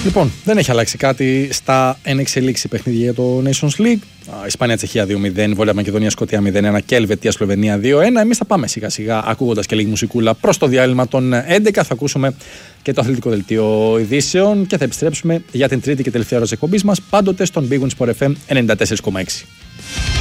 Λοιπόν, δεν έχει αλλάξει κάτι στα εν εξελίξη παιχνίδια για το Nations League. Ισπανία-Τσεχία 2-0, Βόρεια Μακεδονία-Σκωτία 0-1 και Ελβετία-Σλοβενία 2-1. Εμείς θα πάμε σιγά σιγά ακούγοντας και λίγη μουσικούλα προς το διάλειμμα των 11. Θα ακούσουμε και το αθλητικό δελτίο ειδήσεων και θα επιστρέψουμε για την τρίτη και τελευταία ώρα της εκπομπής μας, πάντοτε στον Big Win Sport FM 94,6.